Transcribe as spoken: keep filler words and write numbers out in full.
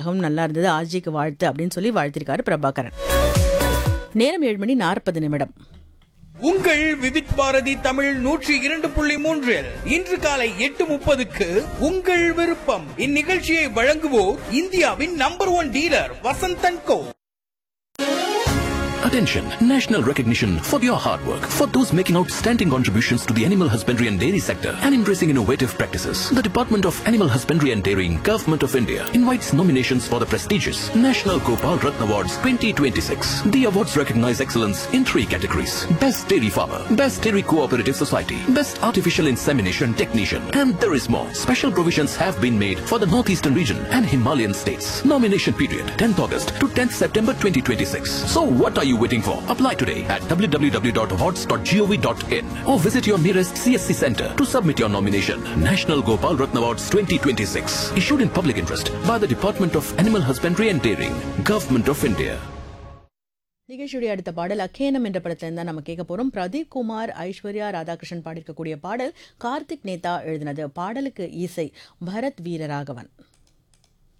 உற்சாகம் நல்லா இருந்தது, ஆர்ஜிக்கு வாழ்த்து அப்படின்னு சொல்லி வாழ்த்திருக்காரு பிரபாகரன். நேரம் ஏழு மணி நாற்பது நிமிடம். உங்கள் விவித் பாரதி தமிழ் நூற்றி இரண்டு புள்ளி மூன்றில் இன்று காலை எட்டு முப்பதுக்கு உங்கள் விருப்பம். இந்நிகழ்ச்சியை வழங்குவோர் இந்தியாவின் number one dealer Vasanthan go. Attention! National recognition for your hard work. For those making outstanding contributions to the animal husbandry and dairy sector and embracing innovative practices, the Department of Animal Husbandry and Dairying, Government of India invites nominations for the prestigious National Gopal Ratna Awards twenty twenty-six. The awards recognize excellence in three categories: Best Dairy Farmer, Best Dairy Cooperative Society, Best Artificial Insemination Technician, and there is more. Special provisions have been made for the Northeastern region and Himalayan states. Nomination period tenth August to tenth September twenty twenty-six. So what are you waiting for? Apply today at w w w dot awards dot gov dot in or visit your nearest C S C center to submit your nomination. National Gopal Ratna Awards twenty twenty-six, issued in public interest by the Department of Animal Husbandry and Dairying, Government of India. நிகழ்ச்சியுடைய அடுத்த பாடல் அக்கேனம் என்ற படத்துல தான் நம்ம கேட்க போறோம். பிரதீப் குமார், ஐஸ்வர்யா ராதாகிருஷ்ணன் பாடியிருக்கக்கூடிய பாடல் கார்த்திக் நேதா எழுதினது. பாடலுக்கு இசை பரத் வீரராகவன்.